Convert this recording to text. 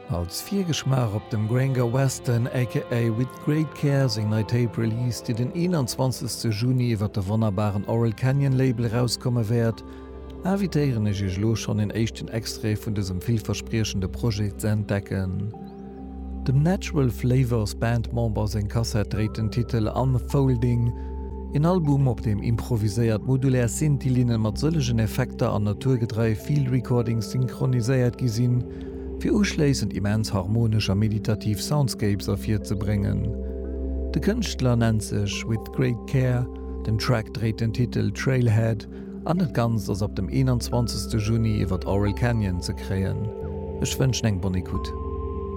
Als Viergeschmar op dem Granger Western aka With Great Care seg neue Tape Release, die den 21. Juni iwwer der wunderbaren Oral Canyon Label rauskomme werd, invitieren ich lo schon den echten Extra vun diesem vielversprechende Projekt zu entdecken. Dem Natural Flavors Bandmember seg Kassett dreht den Titel Unfolding, ein Album op dem improviséiert modulär Synthilinen mat sëllegen Effekter an naturgetrei Field Recordings synchroniséiert gesinn, fir uschléissend immens harmonischer meditativ Soundscapes afir ze bringen. De Künstler nennt sech With Great Care, den Track dreht den Titel Trailhead, an net ganz ass op dem 21. Juni iwwer Oral Canyon ze kreien. Ech wënsch eng Bonikut.